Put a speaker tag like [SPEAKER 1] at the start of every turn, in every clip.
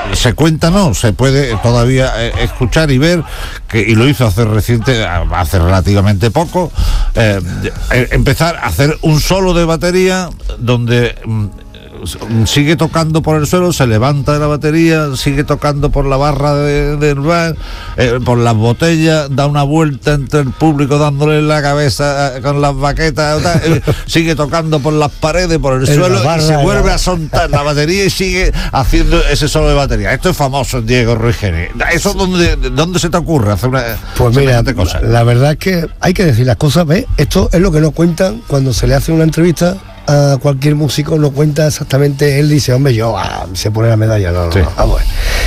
[SPEAKER 1] se cuenta, no, se puede todavía escuchar y ver, y lo hizo hace relativamente poco, empezar a hacer un solo de batería donde sigue tocando por el suelo, se levanta de la batería, sigue tocando por la barra del bar, por las botellas, da una vuelta entre el público dándole la cabeza con las baquetas, sigue tocando por las paredes, por el suelo, y se vuelve a soltar la batería y sigue haciendo ese solo de batería. Esto es famoso en Diego Ruiz Geni. ¿Eso dónde se te ocurre hacer una
[SPEAKER 2] pues mira, cosa? La verdad es que hay que decir las cosas, ¿ves? Esto es lo que nos cuentan cuando se le hace una entrevista a cualquier músico, no cuenta exactamente. Él dice, hombre, se pone la medalla, no, vamos.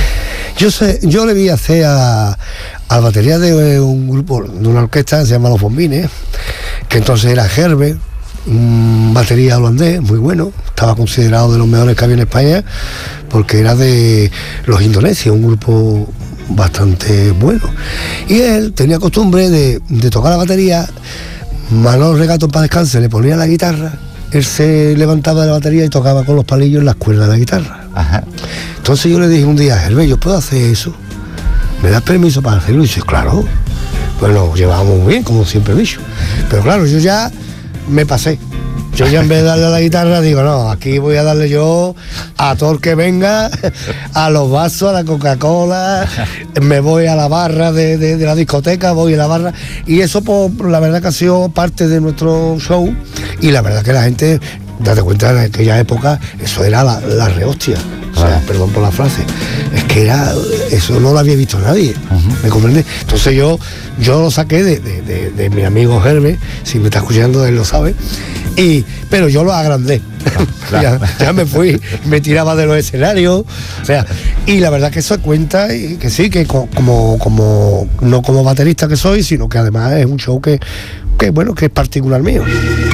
[SPEAKER 2] Yo le vi hacer a batería de un grupo, de una orquesta que se llama Los Bombines, que entonces era Herbert, un batería holandés muy bueno, estaba considerado de los mejores que había en España, porque era de los indonesios, un grupo bastante bueno, y él tenía costumbre de tocar la batería. Manolo Regato, para descansar, le ponía la guitarra, él se levantaba de la batería y tocaba con los palillos en las cuerdas de la guitarra. Ajá. Entonces yo le dije un día, Hervé, ¿yo puedo hacer eso? ¿Me das permiso para hacerlo? Y dice, claro. Pues nos llevábamos muy bien, como siempre he dicho. Pero claro, yo ya me pasé. Yo ya en vez de darle a la guitarra, digo, no, aquí voy a darle yo a todo el que venga, a los vasos, a la Coca-Cola, me voy a la barra de la discoteca, voy a la barra, y eso pues, la verdad que ha sido parte de nuestro show, y la verdad que la gente, date cuenta, en aquella época, eso era la rehostia. O sea, perdón por la frase, es que eso no lo había visto nadie, ¿me comprende? Entonces yo lo saqué de mi amigo Herbert, si me está escuchando él lo sabe, pero yo lo agrandé. ya me fui, me tiraba de los escenarios, o sea, y la verdad que eso cuenta, y que sí, que como no como baterista que soy, sino que además es un show que bueno, que es particular mío.